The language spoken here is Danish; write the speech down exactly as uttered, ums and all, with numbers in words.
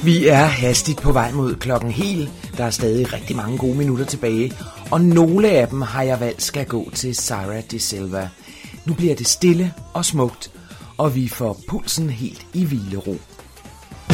Vi er hastigt på vej mod klokken hel. Der er stadig rigtig mange gode minutter tilbage, og nogle af dem har jeg valgt skal gå til Sara De Silva. Nu bliver det stille og smukt, og vi får pulsen helt i hvilero.